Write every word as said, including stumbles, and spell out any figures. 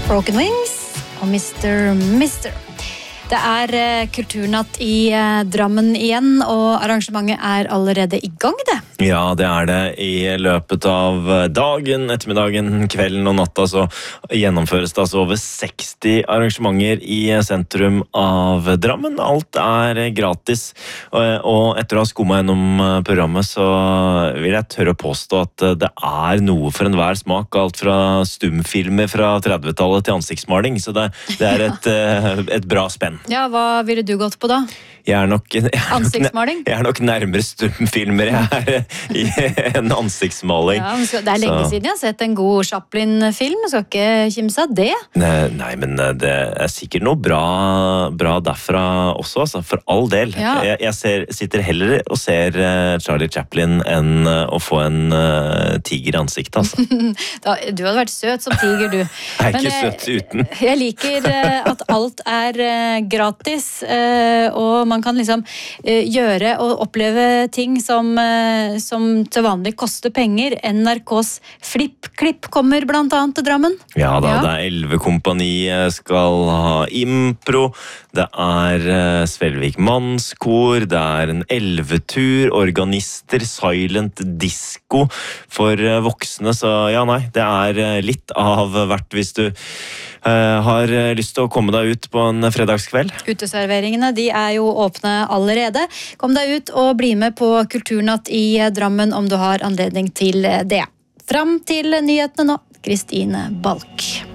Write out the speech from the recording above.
Broken Wings og mister mister Det er kulturnatt i Drammen igjen, og arrangementet er allerede i gang, det. Ja, det er det. I løpet av dagen, ettermiddagen, kvelden og natta så gjennomføres det altså over seksti arrangementer i sentrum av Drammen. Alt er gratis, og etter å ha skummet gjennom programmet så vil jeg tørre å påstå at det er noe for enhver smak, alt fra stumfilmer fra trettitallet til ansiktsmaling, så det, det er et, et bra spenn. Ja, hva ville du gått på da? Jeg er nok, jeg er ansiktsmaling? Nok, jeg er nok nærmere stumfilmer jeg er i en ansiktsmaling. Ja, skal, det er lenge så. Siden jeg har sett en god Chaplin-film, jeg skal ikke kimse av det. Nei, nei, men det er sikkert noe bra, bra derfra også, altså, for all del. Ja. Jeg, jeg ser, sitter heller og ser Charlie Chaplin enn å få en uh, tiger i ansiktet, altså. da, du hadde vært søt som tiger, du. Jeg er ikke men, søt uten. Jeg liker uh, at alt er uh, gratis, uh, og man kan liksom uh, gjøre og oppleve ting som, uh, som til vanlig koster penger. N R K's Flipp-klipp kommer blant annet til Drammen. Ja da, ja. Det er Elvekompaniet skal ha impro, det er uh, Svelvik Mannskor, det er en elvetur, organister, silent disco for uh, voksne, så ja nei, det er uh, litt av hvert hvis du uh, har lyst til å komme deg ut på en fredagskveld. Uteserveringene, de er jo åpne allerede. Kom deg ut og bli med på Kulturnatt i Drammen om du har anledning til det. Fram til nyhetene nå, Kristine Balk.